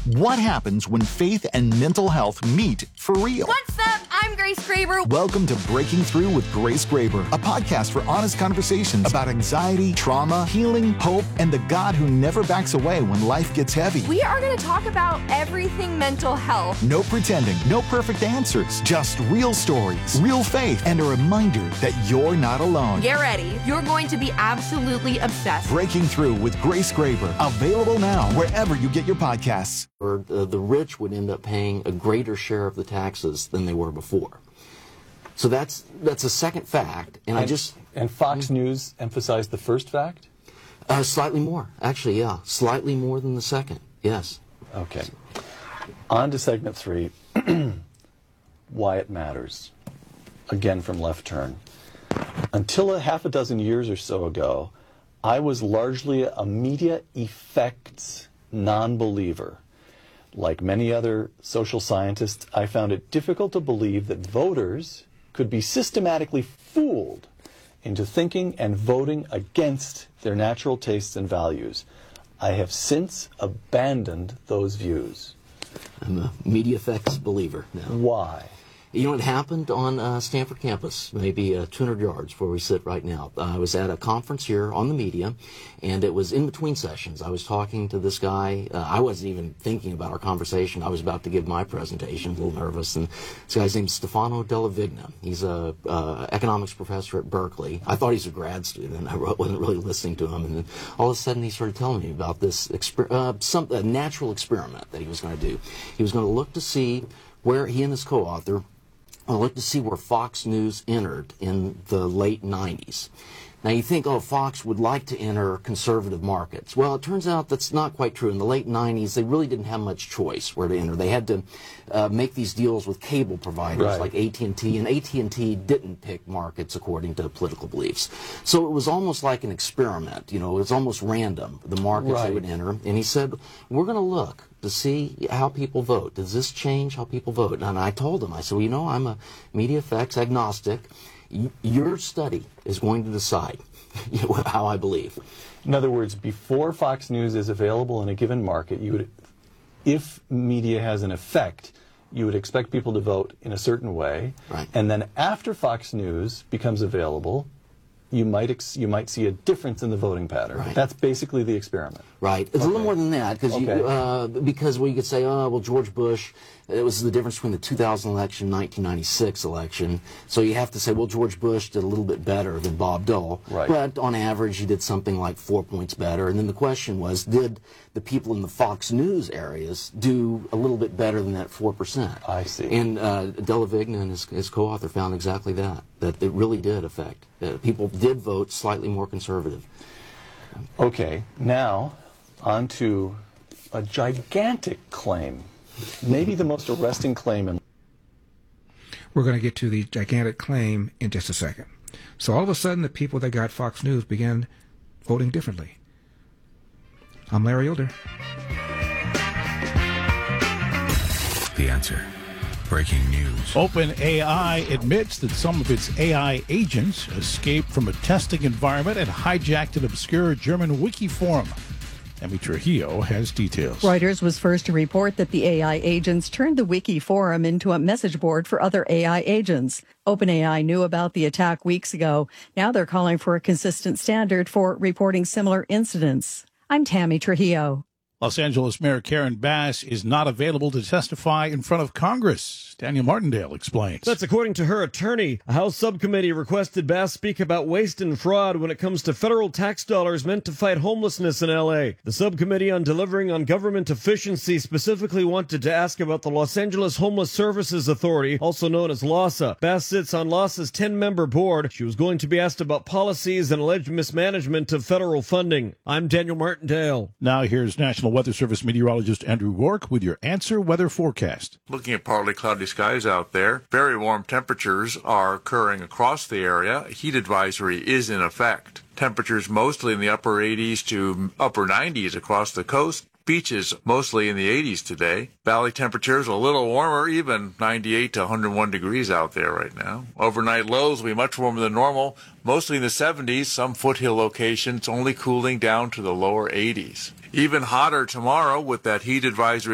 What happens when faith and mental health meet for real? What's up? I'm Grace Graber. Welcome to Breaking Through with Grace Graber, a podcast for honest conversations about anxiety, trauma, healing, hope, and the God who never backs away when life gets heavy. We are going to talk about everything mental health. No pretending, no perfect answers, just real stories, real faith, and a reminder that you're not alone. Get ready. You're going to be absolutely obsessed. Breaking Through with Grace Graber, available now wherever you get your podcasts. Or the rich would end up paying a greater share of the taxes than they were before. So that's a second fact, and Fox News emphasized the first fact? Slightly more, actually, yeah, slightly more than the second, yes. Okay. On to segment 3, why it matters. Again from Left Turn. Until a half a dozen years or so ago, I was largely a media effects non-believer. Like many other social scientists, I found it difficult to believe that voters could be systematically fooled into thinking and voting against their natural tastes and values. I have since abandoned those views. I'm a media effects believer now. Why? You know, it happened on Stanford campus, maybe 200 yards where we sit right now. I was at a conference here on the media, and it was in between sessions. I was talking to this guy. I wasn't even thinking about our conversation. I was about to give my presentation, a little nervous. And this guy's named Stefano Della Vigna. He's a economics professor at Berkeley. I thought he's a grad student. I wasn't really listening to him. And then all of a sudden he started telling me about this a natural experiment that he was going to do. He was going to look to see where he and his co-author look to see where Fox News entered in the late 90s. Now you think, oh, Fox would like to enter conservative markets. Well, it turns out that's not quite true. In the late 90s, they really didn't have much choice where to enter. They had to make these deals with cable providers like AT&T, and AT&T didn't pick markets according to political beliefs. So it was almost like an experiment. You know, it was almost random, the markets they would enter. And he said, we're going to look to see how people vote. Does this change how people vote? And I told him, I said, well, you know, I'm a media effects agnostic. Your study is going to decide how I believe. In other words, before Fox News is available in a given market, if media has an effect, you would expect people to vote in a certain way. Right. And then after Fox News becomes available, you might see a difference in the voting pattern. Right. That's basically the experiment. Right. It's a little more than that, because we could say, oh, well, George Bush, it was the difference between the 2000 election and 1996 election. So you have to say, well, George Bush did a little bit better than Bob Dole. Right. But on average, he did something like 4 points better. And then the question was, did the people in the Fox News areas do a little bit better than that 4%? I see. And Della Vigna and his co-author found exactly that it really did affect. People did vote slightly more conservative. Okay, now on to a gigantic claim, maybe the most arresting claim. We're going to get to the gigantic claim in just a second. So all of a sudden, the people that got Fox News began voting differently. I'm Larry Elder. The Answer. Breaking news. OpenAI admits that some of its AI agents escaped from a testing environment and hijacked an obscure German wiki forum. Emi Trujillo has details. Reuters was first to report that the AI agents turned the wiki forum into a message board for other AI agents. OpenAI knew about the attack weeks ago. Now they're calling for a consistent standard for reporting similar incidents. I'm Tammy Trujillo. Los Angeles Mayor Karen Bass is not available to testify in front of Congress. Daniel Martindale explains. That's according to her attorney. A House subcommittee requested Bass speak about waste and fraud when it comes to federal tax dollars meant to fight homelessness in L.A. The subcommittee on delivering on government efficiency specifically wanted to ask about the Los Angeles Homeless Services Authority, also known as LAHSA. Bass sits on LAHSA's 10-member board. She was going to be asked about policies and alleged mismanagement of federal funding. I'm Daniel Martindale. Now here's National Weather Service meteorologist Andrew Rourke with your Answer Weather Forecast. Looking at partly cloudy skies out there, very warm temperatures are occurring across the area. A heat advisory is in effect. Temperatures mostly in the upper 80s to upper 90s across the coast. Beaches mostly in the 80s today. Valley temperatures a little warmer, even 98 to 101 degrees out there right now. Overnight lows will be much warmer than normal, mostly in the 70s. Some foothill locations only cooling down to the lower 80s. Even hotter tomorrow with that heat advisory